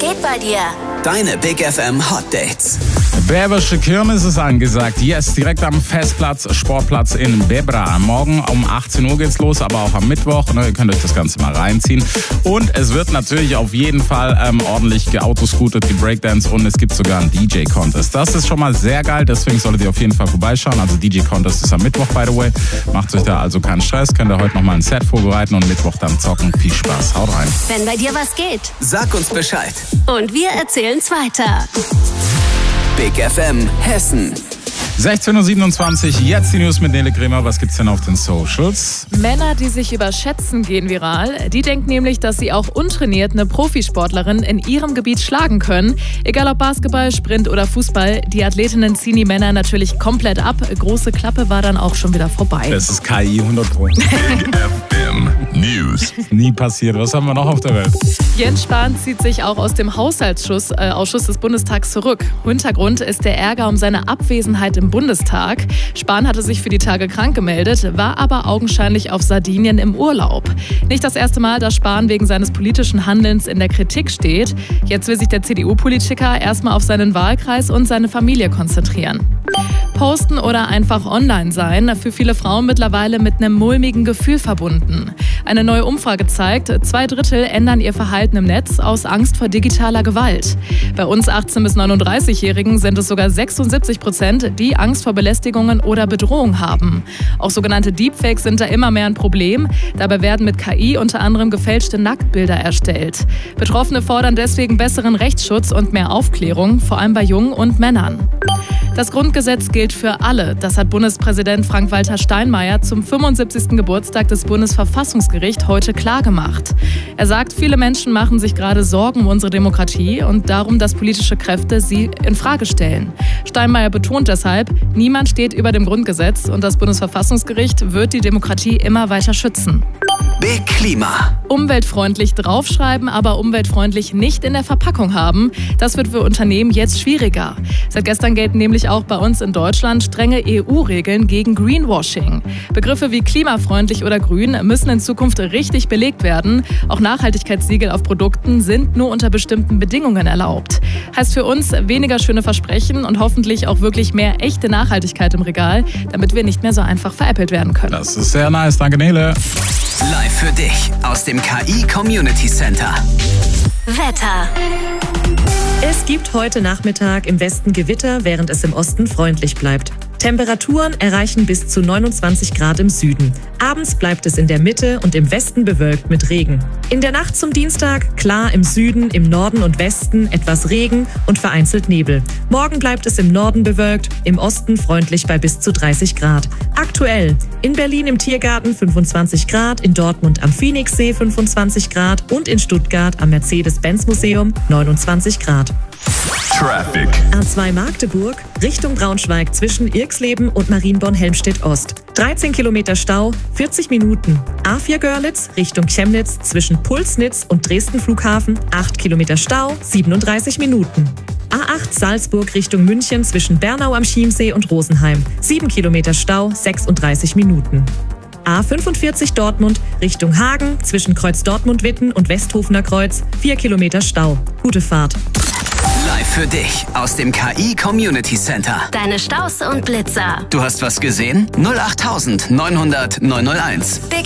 geht bei dir? Deine Big FM Hot Dates. Bärbische Kirmes ist angesagt. Yes, direkt am Festplatz, Sportplatz in Bebra. Morgen um 18 Uhr geht's los, aber auch am Mittwoch. Ihr könnt euch das Ganze mal reinziehen. Und es wird natürlich auf jeden Fall ordentlich geautoscootet, gebreakdance und es gibt sogar einen DJ-Contest. Das ist schon mal sehr geil, deswegen solltet ihr auf jeden Fall vorbeischauen. Also DJ-Contest ist am Mittwoch, by the way. Macht euch da also keinen Stress. Könnt ihr heute nochmal ein Set vorbereiten und Mittwoch dann zocken. Viel Spaß, haut rein. Wenn bei dir was geht. Sag uns Bescheid. Und wir erzählen's weiter. Big FM Hessen. 16.27 Uhr, jetzt die News mit Nele Kremer. Was gibt's denn auf den Socials? Männer, die sich überschätzen, gehen viral. Die denken nämlich, dass sie auch untrainiert eine Profisportlerin in ihrem Gebiet schlagen können. Egal ob Basketball, Sprint oder Fußball, die Athletinnen ziehen die Männer natürlich komplett ab. Große Klappe war dann auch schon wieder vorbei. Das ist KI 100%. Big FM News. Nie passiert. Was haben wir noch auf der Welt? Jens Spahn zieht sich auch aus dem Haushaltsausschuss des Bundestags zurück. Hintergrund ist der Ärger um seine Abwesenheit im Bundestag. Spahn hatte sich für die Tage krank gemeldet, war aber augenscheinlich auf Sardinien im Urlaub. Nicht das erste Mal, dass Spahn wegen seines politischen Handelns in der Kritik steht. Jetzt will sich der CDU-Politiker erstmal auf seinen Wahlkreis und seine Familie konzentrieren. Posten oder einfach online sein, für viele Frauen mittlerweile mit einem mulmigen Gefühl verbunden. Eine neue Umfrage zeigt, 2/3 ändern ihr Verhalten im Netz aus Angst vor digitaler Gewalt. Bei uns 18- bis 39-Jährigen sind es sogar 76%, die Angst vor Belästigungen oder Bedrohung haben. Auch sogenannte Deepfakes sind da immer mehr ein Problem. Dabei werden mit KI unter anderem gefälschte Nacktbilder erstellt. Betroffene fordern deswegen besseren Rechtsschutz und mehr Aufklärung, vor allem bei Jungen und Männern. Das Grundgesetz gilt für alle. Das hat Bundespräsident Frank-Walter Steinmeier zum 75. Geburtstag des Bundesverfassungsgerichts heute klargemacht. Er sagt, viele Menschen machen sich gerade Sorgen um unsere Demokratie und darum, dass politische Kräfte sie in Frage stellen. Steinmeier betont deshalb, niemand steht über dem Grundgesetz und das Bundesverfassungsgericht wird die Demokratie immer weiter schützen. Big Klima. Umweltfreundlich draufschreiben, aber umweltfreundlich nicht in der Verpackung haben. Das wird für Unternehmen jetzt schwieriger. Seit gestern gelten nämlich auch bei uns in Deutschland strenge EU-Regeln gegen Greenwashing. Begriffe wie klimafreundlich oder grün müssen in Zukunft richtig belegt werden. Auch Nachhaltigkeitssiegel auf Produkten sind nur unter bestimmten Bedingungen erlaubt. Heißt für uns weniger schöne Versprechen und hoffentlich auch wirklich mehr echte Nachhaltigkeit im Regal, damit wir nicht mehr so einfach veräppelt werden können. Das ist sehr nice, danke Nele. Live für dich aus dem KI Community Center. Wetter. Es gibt heute Nachmittag im Westen Gewitter, während es im Osten freundlich bleibt. Temperaturen erreichen bis zu 29 Grad im Süden. Abends bleibt es in der Mitte und im Westen bewölkt mit Regen. In der Nacht zum Dienstag klar im Süden, im Norden und Westen etwas Regen und vereinzelt Nebel. Morgen bleibt es im Norden bewölkt, im Osten freundlich bei bis zu 30 Grad. Aktuell in Berlin im Tiergarten 25 Grad, in Dortmund am Phoenixsee 25 Grad und in Stuttgart am Mercedes-Benz-Museum 29 Grad. Traffic. A2 Magdeburg, Richtung Braunschweig zwischen Irxleben und Marienborn-Helmstedt-Ost. 13 Kilometer Stau, 40 Minuten. A4 Görlitz, Richtung Chemnitz zwischen Pulsnitz und Dresden Flughafen. 8 Kilometer Stau, 37 Minuten. A8 Salzburg Richtung München zwischen Bernau am Chiemsee und Rosenheim. 7 Kilometer Stau, 36 Minuten. A45 Dortmund Richtung Hagen zwischen Kreuz Dortmund-Witten und Westhofener Kreuz. 4 Kilometer Stau. Gute Fahrt. Live für dich aus dem KI Community Center. Deine Staus und Blitzer. Du hast was gesehen? 08900 901. Big